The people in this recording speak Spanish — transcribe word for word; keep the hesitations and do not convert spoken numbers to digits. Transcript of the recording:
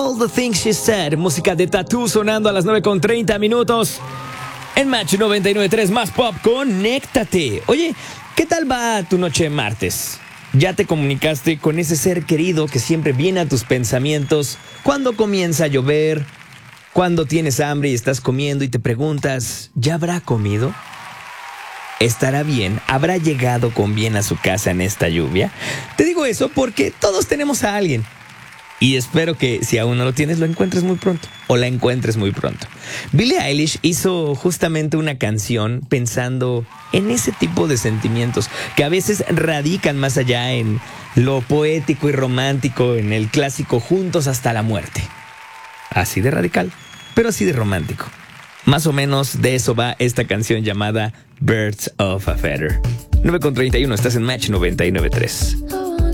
All the Things She Said, música de Tattoo sonando a las nueve con treinta minutos. En Match noventa y nueve punto tres más pop, conéctate. Oye, ¿qué tal va tu noche de martes? ¿Ya te comunicaste con ese ser querido que siempre viene a tus pensamientos cuando comienza a llover? Cuando tienes hambre y estás comiendo y te preguntas, ¿ya habrá comido? ¿Estará bien? ¿Habrá llegado con bien a su casa en esta lluvia? Te digo eso porque todos tenemos a alguien. Y espero que si aún no lo tienes, lo encuentres muy pronto. O la encuentres muy pronto. Billie Eilish hizo justamente una canción pensando en ese tipo de sentimientos que a veces radican más allá en lo poético y romántico, en el clásico juntos hasta la muerte. Así de radical, pero así de romántico. Más o menos de eso va esta canción llamada Birds of a Feather. nueve con treinta y uno, estás en Match noventa y nueve punto tres.